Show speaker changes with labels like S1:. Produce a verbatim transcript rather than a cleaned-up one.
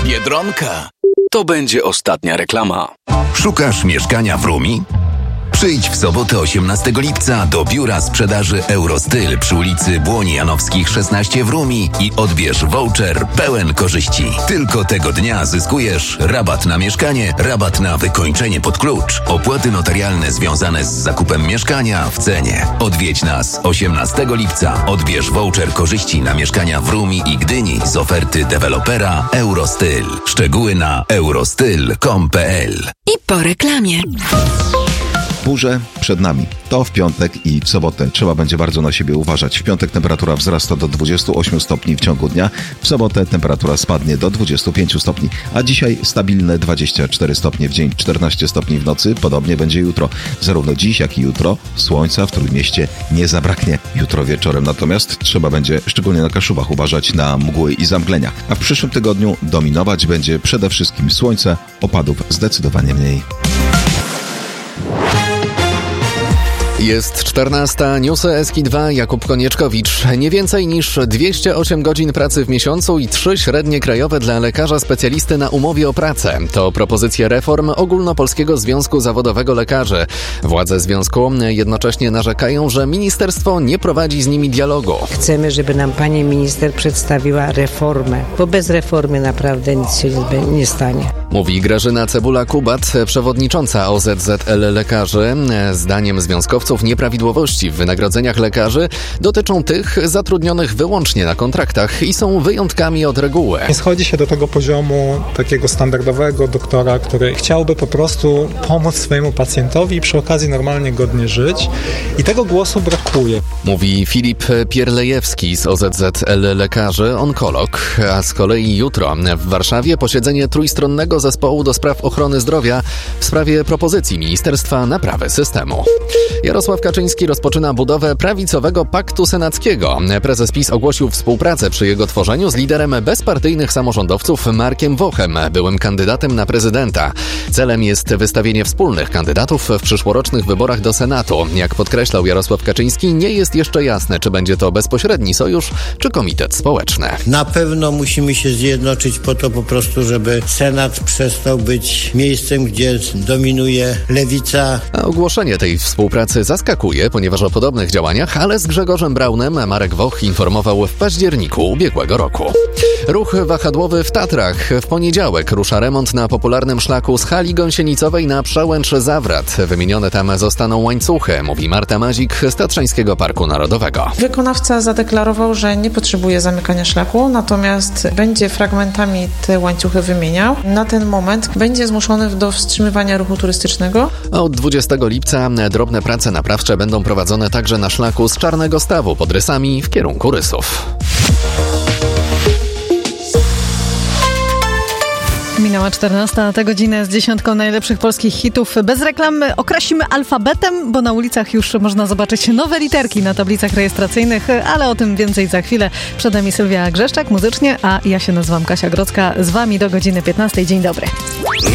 S1: Biedronka. To będzie ostatnia reklama.
S2: Szukasz mieszkania w Rumi? Przyjdź w sobotę osiemnastego lipca do biura sprzedaży Eurostyl przy ulicy Błoni Janowskich szesnaście w Rumi i odbierz voucher pełen korzyści. Tylko tego dnia zyskujesz rabat na mieszkanie, rabat na wykończenie pod klucz, opłaty notarialne związane z zakupem mieszkania w cenie. Odwiedź nas osiemnastego lipca. Odbierz voucher korzyści na mieszkania w Rumi i Gdyni z oferty dewelopera Eurostyl. Szczegóły na eurostyl kropka com kropka pe el.
S3: I po reklamie.
S4: Burze przed nami. To w piątek i w sobotę. Trzeba będzie bardzo na siebie uważać. W piątek temperatura wzrasta do dwudziestu ośmiu stopni w ciągu dnia. W sobotę temperatura spadnie do dwudziestu pięciu stopni. A dzisiaj stabilne dwadzieścia cztery stopnie w dzień, czternaście stopni w nocy. Podobnie będzie jutro. Zarówno dziś, jak i jutro słońca w Trójmieście nie zabraknie. Jutro wieczorem natomiast trzeba będzie szczególnie na Kaszubach uważać na mgły i zamglenia. A w przyszłym tygodniu dominować będzie przede wszystkim słońce, opadów zdecydowanie mniej.
S5: Jest czternasta, newsy S K I dwa, Jakub Konieczkowicz. Nie więcej niż dwieście osiem godzin pracy w miesiącu i trzy średnie krajowe dla lekarza specjalisty na umowie o pracę. To propozycja reform Ogólnopolskiego Związku Zawodowego Lekarzy. Władze związku jednocześnie narzekają, że ministerstwo nie prowadzi z nimi dialogu.
S6: Chcemy, żeby nam pani minister przedstawiła reformę, bo bez reformy naprawdę nic się nie stanie.
S5: Mówi Grażyna Cebula-Kubat, przewodnicząca O Z Z L Lekarzy. Zdaniem związkowców nieprawidłowości w wynagrodzeniach lekarzy dotyczą tych zatrudnionych wyłącznie na kontraktach i są wyjątkami od reguły.
S7: Nie schodzi się do tego poziomu takiego standardowego doktora, który chciałby po prostu pomóc swojemu pacjentowi i przy okazji normalnie godnie żyć. I tego głosu brakuje.
S5: Mówi Filip Pierlejewski z O Z Z L Lekarzy, onkolog. A z kolei jutro w Warszawie posiedzenie trójstronnego zespołu do spraw ochrony zdrowia w sprawie propozycji Ministerstwa Naprawy Systemu. Jarosław Kaczyński rozpoczyna budowę prawicowego paktu senackiego. Prezes PiS ogłosił współpracę przy jego tworzeniu z liderem bezpartyjnych samorządowców Markiem Wochem, byłym kandydatem na prezydenta. Celem jest wystawienie wspólnych kandydatów w przyszłorocznych wyborach do Senatu. Jak podkreślał Jarosław Kaczyński, nie jest jeszcze jasne, czy będzie to bezpośredni sojusz, czy komitet społeczny.
S8: Na pewno musimy się zjednoczyć po to po prostu, żeby Senat przestał być miejscem, gdzie dominuje lewica.
S5: A ogłoszenie tej współpracy zaskakuje, ponieważ o podobnych działaniach, ale z Grzegorzem Braunem Marek Woch informował w październiku ubiegłego roku. Ruch wahadłowy w Tatrach. W poniedziałek rusza remont na popularnym szlaku z hali gąsienicowej na Przełęcz-Zawrat. Wymienione tam zostaną łańcuchy, mówi Marta Mazik z Tatrzańskiego Parku Narodowego.
S9: Wykonawca zadeklarował, że nie potrzebuje zamykania szlaku, natomiast będzie fragmentami te łańcuchy wymieniał. Na ten moment będzie zmuszony do wstrzymywania ruchu turystycznego.
S5: Od dwudziestego lipca drobne prace naprawcze będą prowadzone także na szlaku z Czarnego Stawu pod Rysami w kierunku Rysów.
S10: Minęła czternasta, tę godzinę z dziesiątką najlepszych polskich hitów. Bez reklam określimy alfabetem, bo na ulicach już można zobaczyć nowe literki na tablicach rejestracyjnych, ale o tym więcej za chwilę. Przed nami Sylwia Grzeszczak muzycznie, a ja się nazywam Kasia Grodzka. Z wami do godziny piętnastej. Dzień dobry.